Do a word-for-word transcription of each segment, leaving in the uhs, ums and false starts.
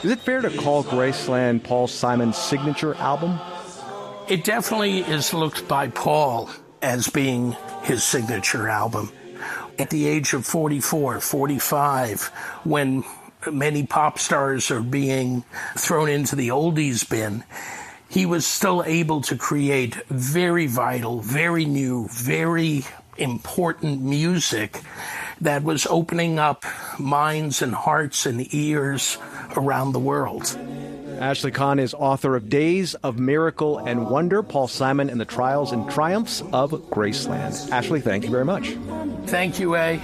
Is it fair to call Graceland Paul Simon's signature album? It definitely is looked by Paul as being his signature album. At the age of forty-four, forty-five, when many pop stars are being thrown into the oldies bin, he was still able to create very vital, very new, very important music that was opening up minds and hearts and ears around the world. Ashley Kahn is author of Days of Miracle and Wonder, Paul Simon and the Trials and Triumphs of Graceland. Ashley, thank you very much. Thank you, A.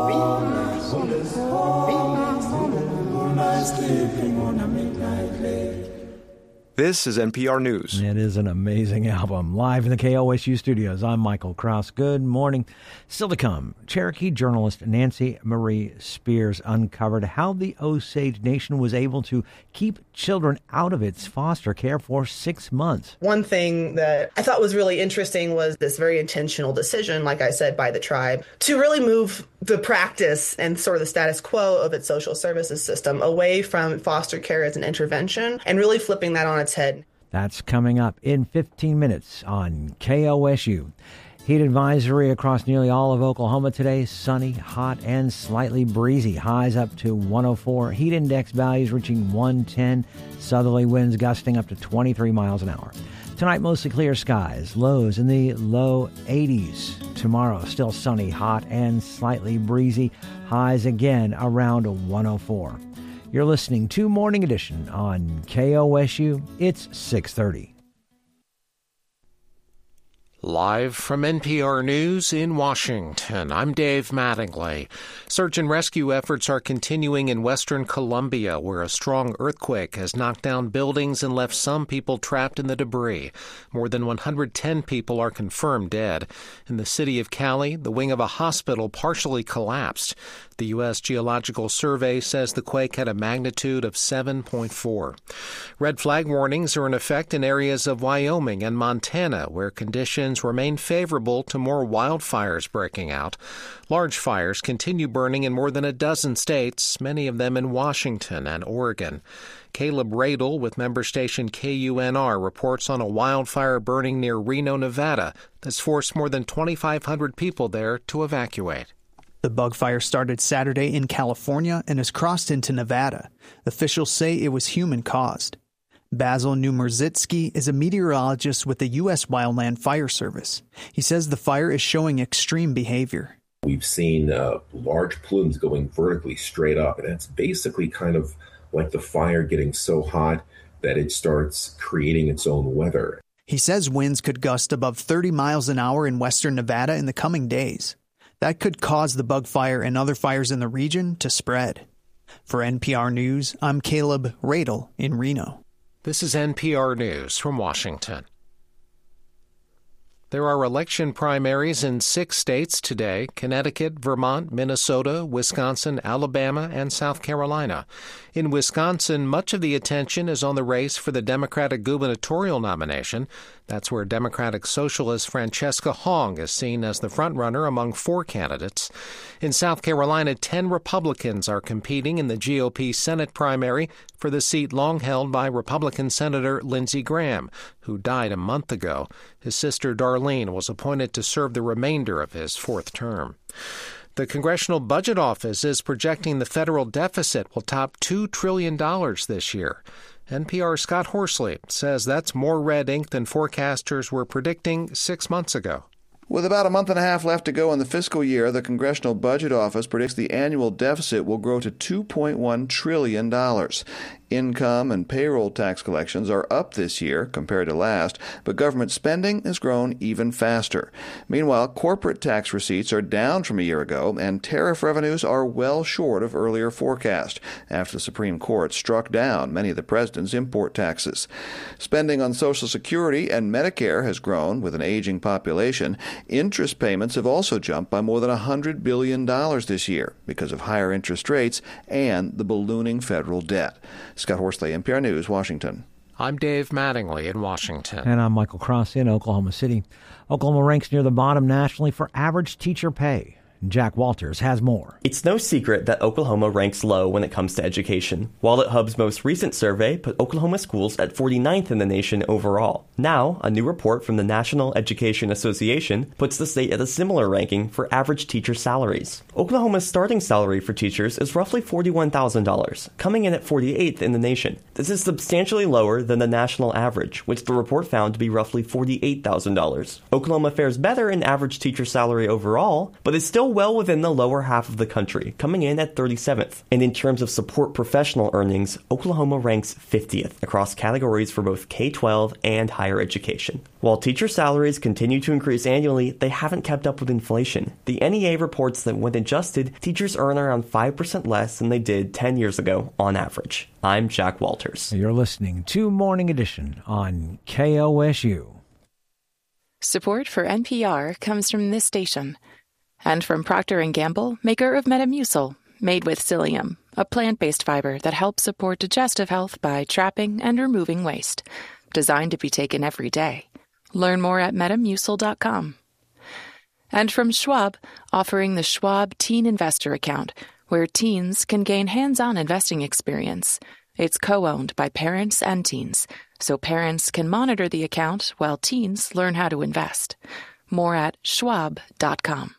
This is N P R News. It is an amazing album. Live in the K O S U studios, I'm Michael Krause. Good morning. Still to come, Cherokee journalist Nancy Marie Spears uncovered how the Osage Nation was able to keep children out of its foster care for six months. One thing that I thought was really interesting was this very intentional decision, like I said, by the tribe, to really move the practice and sort of the status quo of its social services system away from foster care as an intervention and really flipping that on its head. That's coming up in fifteen minutes on K O S U. Heat advisory across nearly all of Oklahoma today. Sunny, hot, and slightly breezy. Highs up to one oh four. Heat index values reaching one ten. Southerly winds gusting up to twenty-three miles an hour. Tonight, mostly clear skies. Lows in the low eighties. Tomorrow, still sunny, hot, and slightly breezy. Highs again around one oh four. You're listening to Morning Edition on K O S U. It's six thirty. Live from N P R News in Washington, I'm Dave Mattingly. Search and rescue efforts are continuing in western Colombia, where a strong earthquake has knocked down buildings and left some people trapped in the debris. More than one hundred ten people are confirmed dead. In the city of Cali, the wing of a hospital partially collapsed. The U S Geological Survey says the quake had a magnitude of seven point four. Red flag warnings are in effect in areas of Wyoming and Montana, where conditions remain favorable to more wildfires breaking out. Large fires continue burning in more than a dozen states, many of them in Washington and Oregon. Caleb Radel with member station K U N R reports on a wildfire burning near Reno, Nevada, that's forced more than twenty-five hundred people there to evacuate. The bug fire started Saturday in California and has crossed into Nevada. Officials say it was human-caused. Basil Numerzitsky is a meteorologist with the U S Wildland Fire Service. He says the fire is showing extreme behavior. We've seen uh, large plumes going vertically straight up, and it's basically kind of like the fire getting so hot that it starts creating its own weather. He says winds could gust above thirty miles an hour in western Nevada in the coming days. That could cause the bug fire and other fires in the region to spread. For N P R News, I'm Caleb Radel in Reno. This is N P R News from Washington. There are election primaries in six states today: Connecticut, Vermont, Minnesota, Wisconsin, Alabama, and South Carolina. In Wisconsin, much of the attention is on the race for the Democratic gubernatorial nomination. That's where Democratic Socialist Francesca Hong is seen as the frontrunner among four candidates. In South Carolina, ten Republicans are competing in the G O P Senate primary for the seat long held by Republican Senator Lindsey Graham, who died a month ago. His sister Darlene was appointed to serve the remainder of his fourth term. The Congressional Budget Office is projecting the federal deficit will top two trillion dollars this year. N P R's Scott Horsley says that's more red ink than forecasters were predicting six months ago. With about a month and a half left to go in the fiscal year, the Congressional Budget Office predicts the annual deficit will grow to two point one trillion dollars. Income and payroll tax collections are up this year compared to last, but government spending has grown even faster. Meanwhile, corporate tax receipts are down from a year ago, and tariff revenues are well short of earlier forecast after the Supreme Court struck down many of the president's import taxes. Spending on Social Security and Medicare has grown with an aging population. Interest payments have also jumped by more than one hundred billion dollars this year because of higher interest rates and the ballooning federal debt. Scott Horsley, N P R News, Washington. I'm Dave Mattingly in Washington. And I'm Michael Krause in Oklahoma City. Oklahoma ranks near the bottom nationally for average teacher pay. Jack Walters has more. It's no secret that Oklahoma ranks low when it comes to education. WalletHub's most recent survey put Oklahoma schools at forty-ninth in the nation overall. Now, a new report from the National Education Association puts the state at a similar ranking for average teacher salaries. Oklahoma's starting salary for teachers is roughly forty-one thousand dollars, coming in at forty-eighth in the nation. This is substantially lower than the national average, which the report found to be roughly forty-eight thousand dollars. Oklahoma fares better in average teacher salary overall, but is still well within the lower half of the country, coming in at thirty-seventh. And in terms of support professional earnings, Oklahoma ranks fiftieth across categories for both K twelve and higher education. While teacher salaries continue to increase annually, they haven't kept up with inflation. The N E A reports that when adjusted, teachers earn around five percent less than they did ten years ago on average. I'm Jack Walters. You're listening to Morning Edition on K O S U. Support for N P R comes from this station and from Procter and Gamble, maker of Metamucil, made with psyllium, a plant-based fiber that helps support digestive health by trapping and removing waste. Designed to be taken every day. Learn more at metamucil dot com. And from Schwab, offering the Schwab Teen Investor Account, where teens can gain hands-on investing experience. It's co-owned by parents and teens, so parents can monitor the account while teens learn how to invest. More at schwab dot com.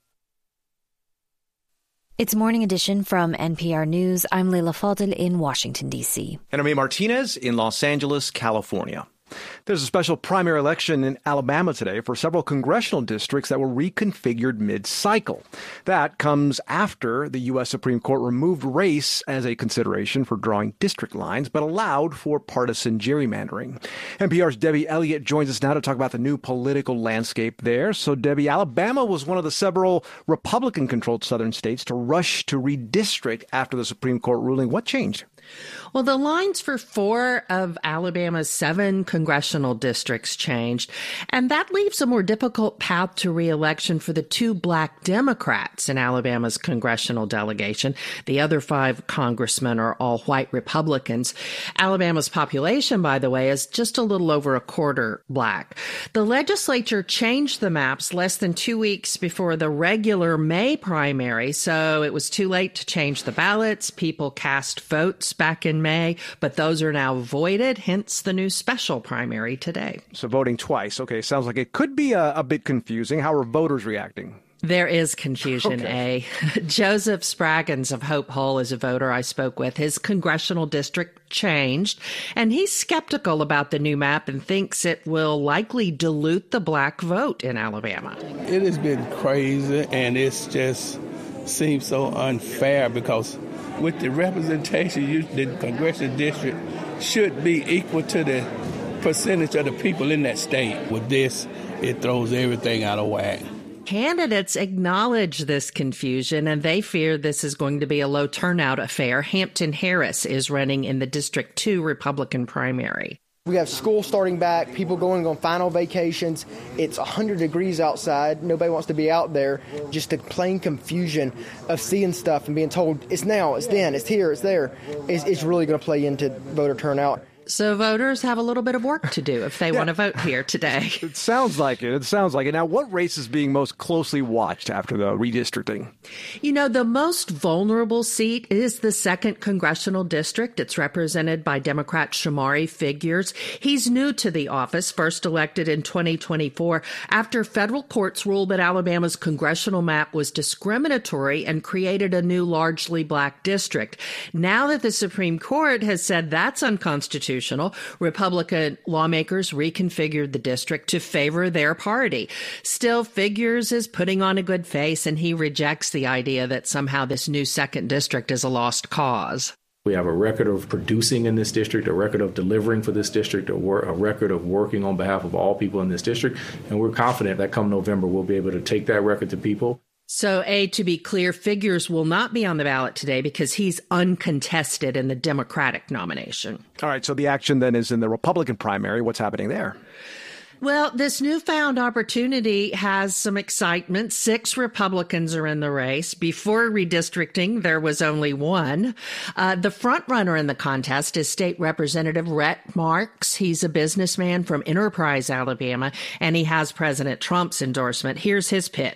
It's Morning Edition from N P R News. I'm Leila Fadel in Washington, D C. And I'm Martinez in Los Angeles, California. There's a special primary election in Alabama today for several congressional districts that were reconfigured mid-cycle. That comes after the U S Supreme Court removed race as a consideration for drawing district lines, but allowed for partisan gerrymandering. N P R's Debbie Elliott joins us now to talk about the new political landscape there. So, Debbie, Alabama was one of the several Republican-controlled southern states to rush to redistrict after the Supreme Court ruling. What changed? Well, the lines for four of Alabama's seven congressional districts changed, and that leaves a more difficult path to re-election for the two black Democrats in Alabama's congressional delegation. The other five congressmen are all white Republicans. Alabama's population, by the way, is just a little over a quarter black. The legislature changed the maps less than two weeks before the regular May primary, so it was too late to change the ballots. People cast votes back in May, but those are now voided, hence the new special primary today. So voting twice. Okay, sounds like it could be a, a bit confusing. How are voters reacting? There is confusion, okay. A. Joseph Spraggins of Hope Hull is a voter I spoke with. His congressional district changed, and he's skeptical about the new map and thinks it will likely dilute the black vote in Alabama. It has been crazy, and it's just seems so unfair because with the representation, you, the congressional district should be equal to the percentage of the people in that state. With this, it throws everything out of whack. Candidates acknowledge this confusion, and they fear this is going to be a low turnout affair. Hampton Harris is running in the District two Republican primary. We have school starting back, people going on final vacations. It's one hundred degrees outside. Nobody wants to be out there. Just the plain confusion of seeing stuff and being told it's now, it's then, it's here, it's there. It's, it's really going to play into voter turnout. So voters have a little bit of work to do if they yeah. want to vote here today. It sounds like it. It sounds like it. Now, what race is being most closely watched after the redistricting? You know, the most vulnerable seat is the second congressional district. It's represented by Democrat Shamari Figures. He's new to the office, first elected in twenty twenty-four after federal courts ruled that Alabama's congressional map was discriminatory and created a new largely black district. Now that the Supreme Court has said that's unconstitutional, Republican lawmakers reconfigured the district to favor their party. Still, Figures is putting on a good face, and he rejects the idea that somehow this new second district is a lost cause. We have a record of producing in this district, a record of delivering for this district, a, wor- a record of working on behalf of all people in this district, and we're confident that come November we'll be able to take that record to people. So, A, to be clear, Figures will not be on the ballot today because he's uncontested in the Democratic nomination. All right, so the action then is in the Republican primary. What's happening there? Well, this newfound opportunity has some excitement. Six Republicans are in the race. Before redistricting, there was only one. Uh, the front runner in the contest is State Representative Rhett Marks. He's a businessman from Enterprise, Alabama, and he has President Trump's endorsement. Here's his pitch.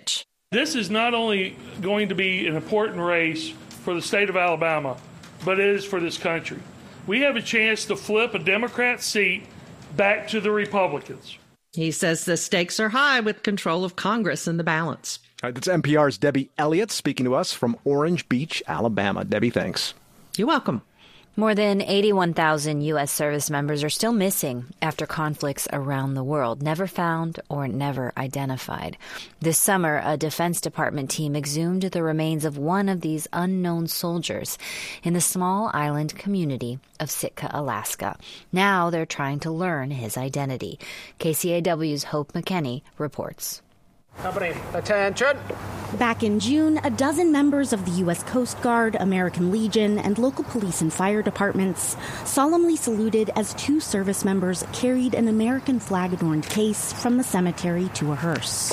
This is not only going to be an important race for the state of Alabama, but it is for this country. We have a chance to flip a Democrat seat back to the Republicans. He says the stakes are high with control of Congress in the balance. All right, that's N P R's Debbie Elliott speaking to us from Orange Beach, Alabama. Debbie, thanks. You're welcome. More than eighty-one thousand U S service members are still missing after conflicts around the world, never found or never identified. This summer, a Defense Department team exhumed the remains of one of these unknown soldiers in the small island community of Sitka, Alaska. Now they're trying to learn his identity. K C A W's Hope McKenney reports. Company, attention. Back in June, a dozen members of the U S Coast Guard, American Legion, and local police and fire departments solemnly saluted as two service members carried an American flag-adorned case from the cemetery to a hearse.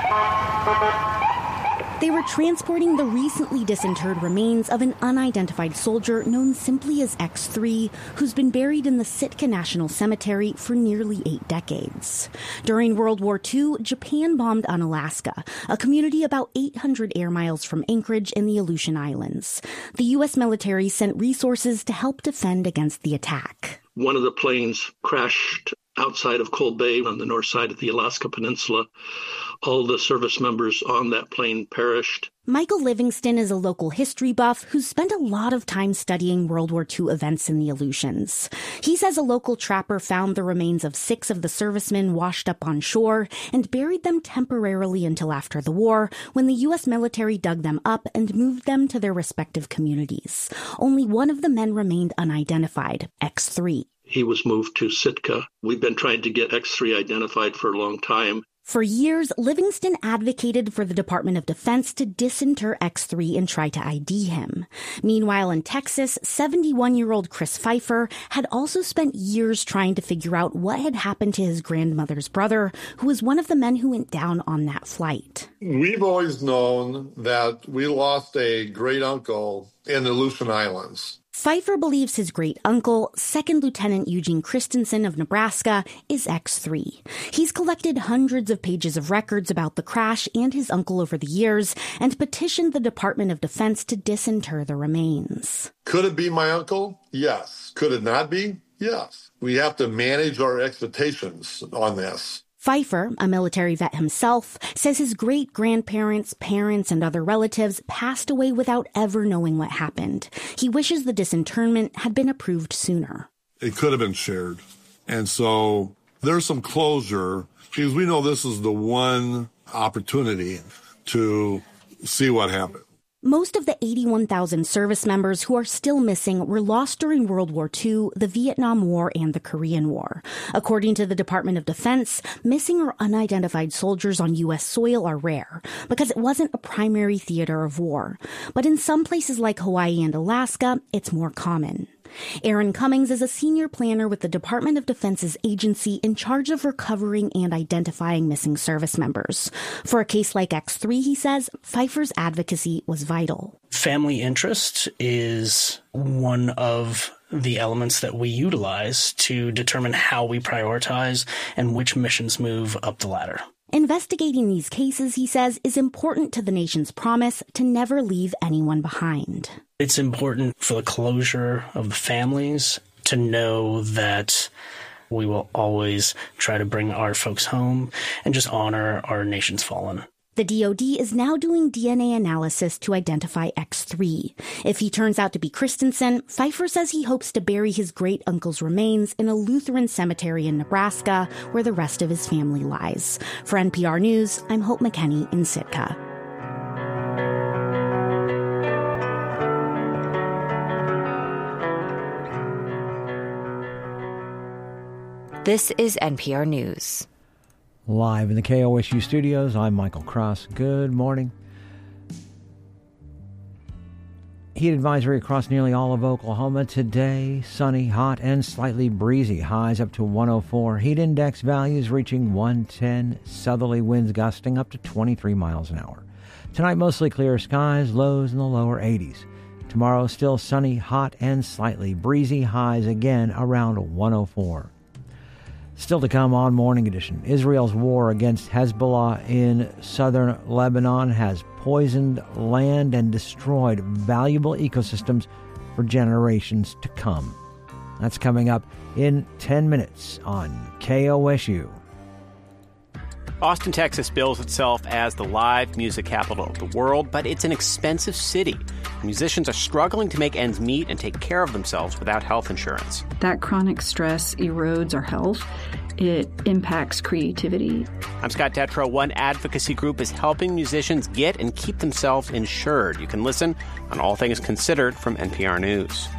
They were transporting the recently disinterred remains of an unidentified soldier known simply as X three, who's been buried in the Sitka National Cemetery for nearly eight decades. During World War Two, Japan bombed Unalaska, a community about eight hundred air miles from Anchorage in the Aleutian Islands. The U S military sent resources to help defend against the attack. One of the planes crashed outside of Cold Bay on the north side of the Alaska Peninsula. All the service members on that plane perished. Michael Livingston is a local history buff who's spent a lot of time studying World War Two events in the Aleutians. He says a local trapper found the remains of six of the servicemen washed up on shore and buried them temporarily until after the war, when the U S military dug them up and moved them to their respective communities. Only one of the men remained unidentified, X three. He was moved to Sitka. We've been trying to get X three identified for a long time. For years, Livingston advocated for the Department of Defense to disinter X three and try to I D him. Meanwhile, in Texas, seventy-one-year-old Chris Pfeiffer had also spent years trying to figure out what had happened to his grandmother's brother, who was one of the men who went down on that flight. We've always known that we lost a great uncle in the Aleutian Islands. Pfeiffer believes his great-uncle, Second Lieutenant Eugene Christensen of Nebraska, is X three. He's collected hundreds of pages of records about the crash and his uncle over the years and petitioned the Department of Defense to disinter the remains. Could it be my uncle? Yes. Could it not be? Yes. We have to manage our expectations on this. Pfeiffer, a military vet himself, says his great-grandparents, parents, and other relatives passed away without ever knowing what happened. He wishes the disinterment had been approved sooner. It could have been shared. And so there's some closure, because we know this is the one opportunity to see what happened. Most of the eighty-one thousand service members who are still missing were lost during World War Two, the Vietnam War, and the Korean War. According to the Department of Defense, missing or unidentified soldiers on U S soil are rare because it wasn't a primary theater of war. But in some places like Hawaii and Alaska, it's more common. Aaron Cummings is a senior planner with the Department of Defense's agency in charge of recovering and identifying missing service members. For a case like X three, he says, Pfeiffer's advocacy was vital. Family interest is one of the elements that we utilize to determine how we prioritize and which missions move up the ladder. Investigating these cases, he says, is important to the nation's promise to never leave anyone behind. It's important for the closure of the families to know that we will always try to bring our folks home and just honor our nation's fallen. The D O D is now doing D N A analysis to identify X three. If he turns out to be Christensen, Pfeiffer says he hopes to bury his great-uncle's remains in a Lutheran cemetery in Nebraska, where the rest of his family lies. For N P R News, I'm Hope McKenney in Sitka. This is N P R News. Live in the K O S U studios, I'm Michael Cross. Good morning. Heat advisory across nearly all of Oklahoma today. Sunny, hot, and slightly breezy. Highs up to one oh four. Heat index values reaching one ten. Southerly winds gusting up to twenty-three miles an hour. Tonight, mostly clear skies. Lows in the lower eighties. Tomorrow, still sunny, hot, and slightly breezy. Highs again around one oh four. Still to come on Morning Edition, Israel's war against Hezbollah in southern Lebanon has poisoned land and destroyed valuable ecosystems for generations to come. That's coming up in ten minutes on K O S U. Austin, Texas bills itself as the live music capital of the world, but it's an expensive city. Musicians are struggling to make ends meet and take care of themselves without health insurance. That chronic stress erodes our health. It impacts creativity. I'm Scott Detrow. One advocacy group is helping musicians get and keep themselves insured. You can listen on All Things Considered from N P R News.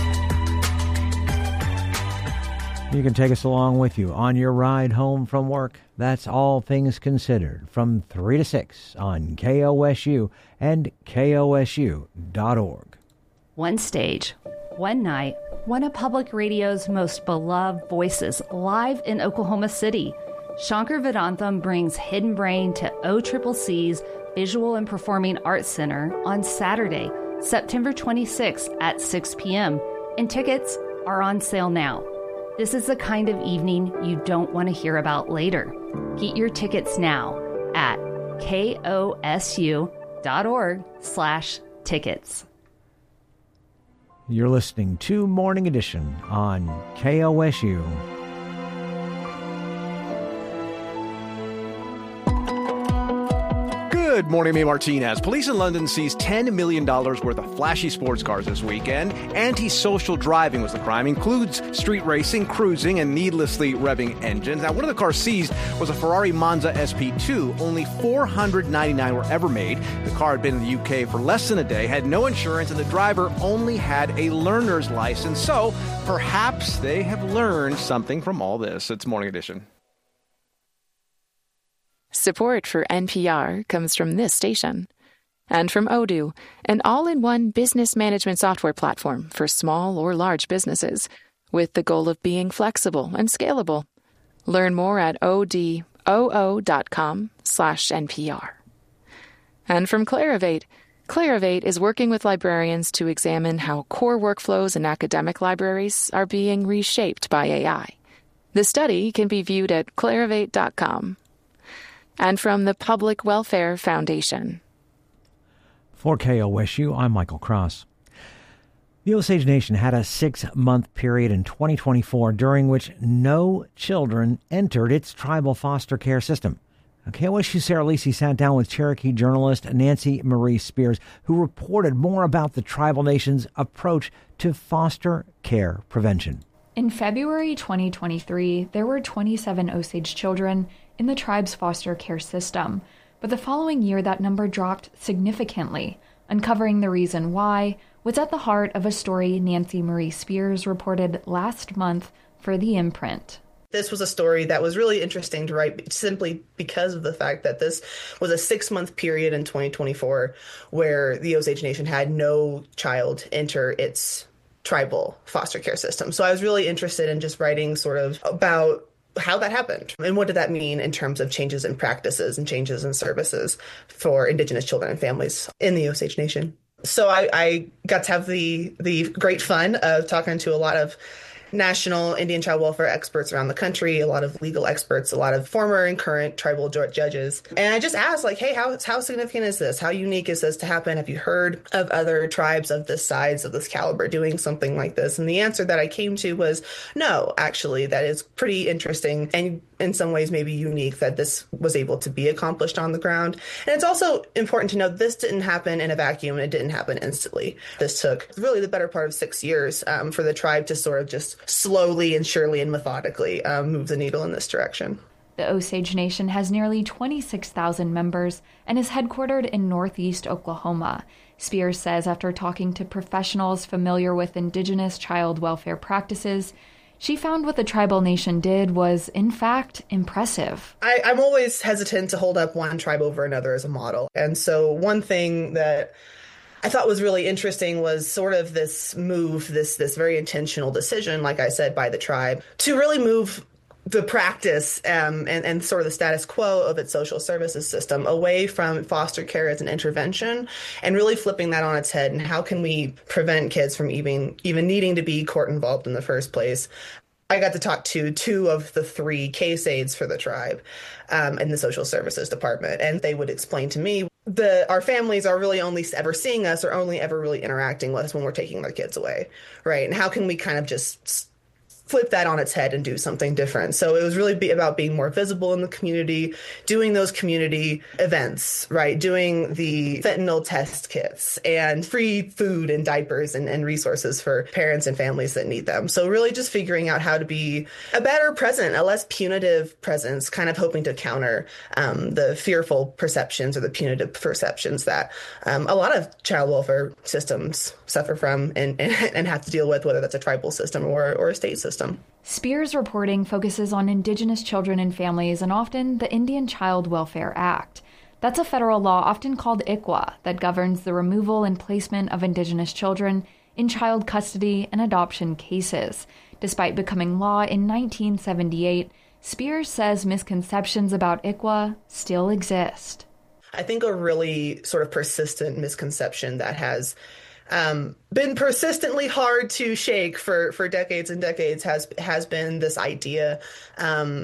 You can take us along with you on your ride home from work. That's All Things Considered from three to six on K O S U and K O S U dot org. One stage, one night, one of public radio's most beloved voices live in Oklahoma City. Shankar Vedantam brings Hidden Brain to O C C C's Visual and Performing Arts Center on Saturday, September twenty-sixth at six p.m. and tickets are on sale now. This is the kind of evening you don't want to hear about later. Get your tickets now at K O S U dot org slash tickets. You're listening to Morning Edition on K O S U. Good morning, May Martinez. Police in London seized ten million dollars worth of flashy sports cars this weekend. Antisocial driving was the crime. Includes street racing, cruising, and needlessly revving engines. Now, one of the cars seized was a Ferrari Monza S P two. Only four hundred ninety-nine were ever made. The car had been in the U K for less than a day, had no insurance, and the driver only had a learner's license. So perhaps they have learned something from all this. It's Morning Edition. Support for N P R comes from this station. And from Odoo, an all-in-one business management software platform for small or large businesses, with the goal of being flexible and scalable. Learn more at odoo dot com slash N P R. And from Clarivate, Clarivate is working with librarians to examine how core workflows in academic libraries are being reshaped by A I. The study can be viewed at clarivate dot com. And from the Public Welfare Foundation. For K O S U, I'm Michael Cross. The Osage Nation had a six-month period in twenty twenty-four during which no children entered its tribal foster care system. Now, K O S U Sarah Lisi sat down with Cherokee journalist Nancy Marie Spears, who reported more about the tribal nation's approach to foster care prevention. In February twenty twenty-three, there were twenty-seven Osage children in the tribe's foster care system, but the following year that number dropped significantly. Uncovering the reason why was at the heart of a story Nancy Marie Spears reported last month for The Imprint. This was a story that was really interesting to write simply because of the fact that this was a six-month period in twenty twenty-four where the Osage Nation had no child enter its tribal foster care system. So I was really interested in just writing sort of about how that happened and what did that mean in terms of changes in practices and changes in services for Indigenous children and families in the Osage Nation. So I, I got to have the the great fun of talking to a lot of national Indian child welfare experts around the country, a lot of legal experts, a lot of former and current tribal judges. And I just asked, like, hey, how how significant is this? How unique is this to happen? Have you heard of other tribes of this size, of this caliber, doing something like this? And the answer that I came to was no, actually, that is pretty interesting and in some ways maybe unique that this was able to be accomplished on the ground. And it's also important to note this didn't happen in a vacuum and it didn't happen instantly. This took really the better part of six years um, for the tribe to sort of just slowly and surely and methodically um, move the needle in this direction. The Osage Nation has nearly twenty-six thousand members and is headquartered in northeast Oklahoma. Spears says after talking to professionals familiar with Indigenous child welfare practices, she found what the tribal nation did was, in fact, impressive. I, I'm always hesitant to hold up one tribe over another as a model. And so one thing that I thought was really interesting was sort of this move, this this very intentional decision, like I said, by the tribe to really move the practice um, and, and sort of the status quo of its social services system away from foster care as an intervention and really flipping that on its head. And how can we prevent kids from even even needing to be court involved in the first place? I got to talk to two of the three case aides for the tribe um, in the social services department, and they would explain to me the our families are really only ever seeing us or only ever really interacting with us when we're taking their kids away, right? And how can we kind of just flip that on its head and do something different? So it was really be about being more visible in the community, doing those community events, right? Doing the fentanyl test kits and free food and diapers and, and resources for parents and families that need them. So really just figuring out how to be a better present, a less punitive presence, kind of hoping to counter um, the fearful perceptions or the punitive perceptions that um, a lot of child welfare systems suffer from and, and, and have to deal with, whether that's a tribal system or, or a state system. Spears' reporting focuses on Indigenous children and families and often the Indian Child Welfare Act. That's a federal law often called I C W A that governs the removal and placement of Indigenous children in child custody and adoption cases. Despite becoming law in nineteen seventy-eight, Spears says misconceptions about I C W A still exist. I think a really sort of persistent misconception that has Um, been persistently hard to shake for, for decades and decades has has been this idea um,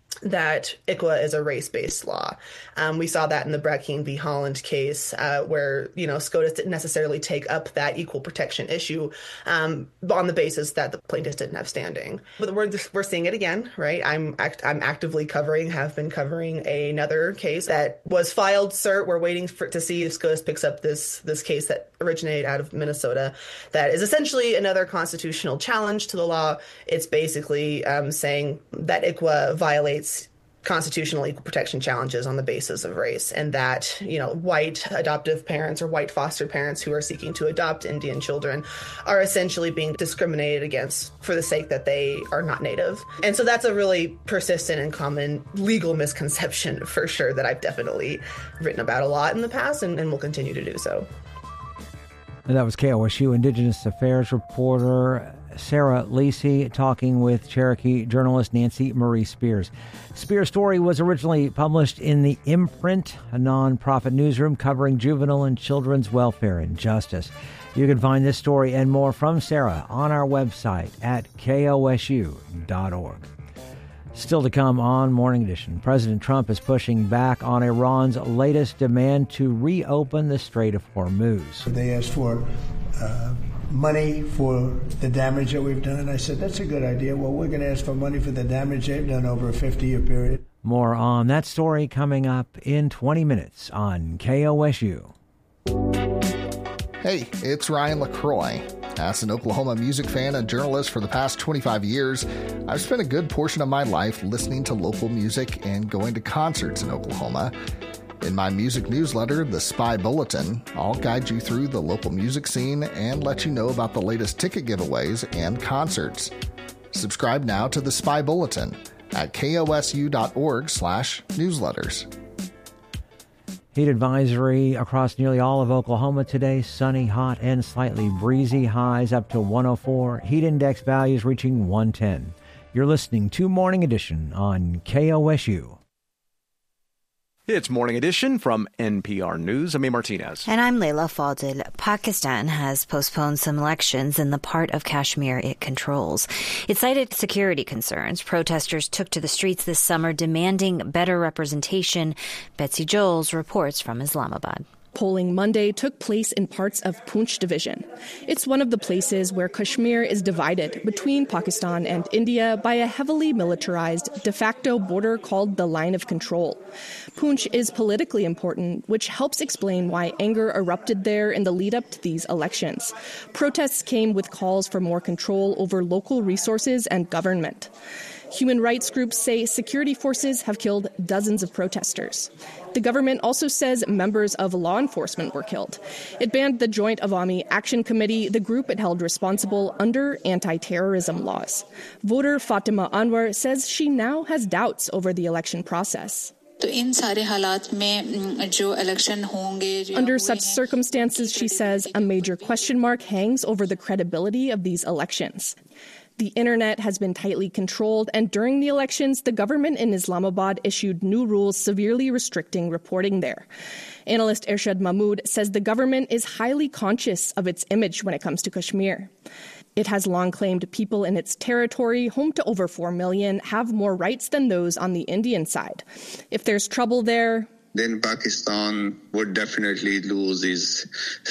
that I C W A is a race-based law. Um, we saw that in the Brackeen v. Holland case, uh, where, you know, SCOTUS didn't necessarily take up that equal protection issue um, on the basis that the plaintiffs didn't have standing. But we're we're seeing it again, right? I'm act, I'm actively covering, have been covering another case that was filed cert. We're waiting for to see if SCOTUS picks up this this case that originated out of Minnesota. That is essentially another constitutional challenge to the law. It's basically um, saying that I C W A violates constitutional equal protection challenges on the basis of race, and that, you know, white adoptive parents or white foster parents who are seeking to adopt Indian children are essentially being discriminated against for the sake that they are not Native. And so that's a really persistent and common legal misconception for sure that I've definitely written about a lot in the past and, and will continue to do so. And that was K O S U Indigenous Affairs reporter Sarah Lacey talking with Cherokee journalist Nancy Marie Spears. Spears' story was originally published in The Imprint, a nonprofit newsroom covering juvenile and children's welfare and justice. You can find this story and more from Sarah on our website at K O S U dot org. Still to come on Morning Edition, President Trump is pushing back on Iran's latest demand to reopen the Strait of Hormuz. They asked for uh, money for the damage that we've done, and I said, that's a good idea. Well, we're going to ask for money for the damage they've done over a fifty-year period. More on that story coming up in twenty minutes on K O S U. Hey, it's Ryan LaCroix. As an Oklahoma music fan and journalist for the past twenty-five years, I've spent a good portion of my life listening to local music and going to concerts in Oklahoma. In my music newsletter, The Spy Bulletin, I'll guide you through the local music scene and let you know about the latest ticket giveaways and concerts. Subscribe now to The Spy Bulletin at kosu.org slash newsletters. Heat advisory across nearly all of Oklahoma today. Sunny, hot, and slightly breezy. Highs up to one oh four. Heat index values reaching one ten. You're listening to Morning Edition on K O S U. It's Morning Edition from N P R News. I'm A. Martinez. And I'm Layla Fadil. Pakistan has postponed some elections in the part of Kashmir it controls. It cited security concerns. Protesters took to the streets this summer demanding better representation. Betsy Joels reports from Islamabad. Polling Monday took place in parts of Poonch Division. It's one of the places where Kashmir is divided between Pakistan and India by a heavily militarized de facto border called the Line of Control. Poonch is politically important, which helps explain why anger erupted there in the lead up to these elections. Protests came with calls for more control over local resources and government. Human rights groups say security forces have killed dozens of protesters. The government also says members of law enforcement were killed. It banned the Joint Awami Action Committee, the group it held responsible under anti-terrorism laws. Voter Fatima Anwar says she now has doubts over the election process. Under such circumstances, she says, a major question mark hangs over the credibility of these elections. The internet has been tightly controlled, and during the elections, the government in Islamabad issued new rules severely restricting reporting there. Analyst Ershad Mahmood says the government is highly conscious of its image when it comes to Kashmir. It has long claimed people in its territory, home to over four million, have more rights than those on the Indian side. If there's trouble there, then Pakistan would definitely lose its